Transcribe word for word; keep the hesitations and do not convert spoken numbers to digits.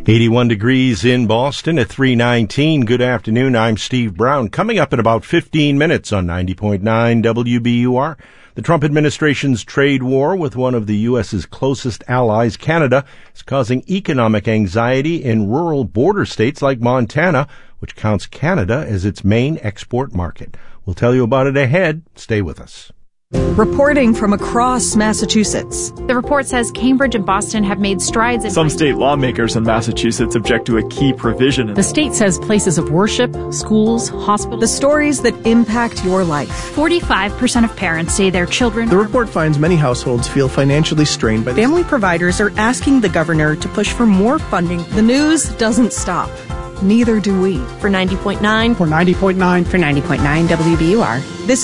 eighty-one degrees in Boston at three nineteen. Good afternoon. I'm Steve Brown. Coming up in about fifteen minutes on ninety point nine W B U R, the Trump administration's trade war with one of the U S's closest allies, Canada, is causing economic anxiety in rural border states like Montana, which counts Canada as its main export market. We'll tell you about it ahead. Stay with us. Reporting from across Massachusetts. The report says Cambridge and Boston have made strides in... Some state lawmakers in Massachusetts object to a key provision. The state says places of worship, schools, hospitals... The stories that impact your life. forty-five percent of parents say their children... The report finds many households feel financially strained by... Family providers are asking the governor to push for more funding. The news doesn't stop. Neither do we. For ninety point nine. For ninety point nine. For ninety point nine W B U R. This